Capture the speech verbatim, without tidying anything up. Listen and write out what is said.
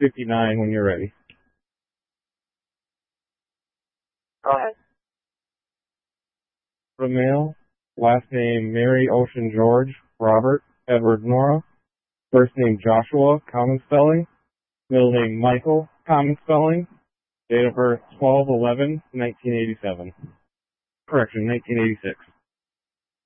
fifty-nine when you're ready. Go ahead. For male, last name Mary Ocean George Robert Edward Nora. First name Joshua, common spelling. Middle name Michael, common spelling. Date of birth twelve eleven nineteen eighty-seven. Correction, nineteen eighty-six.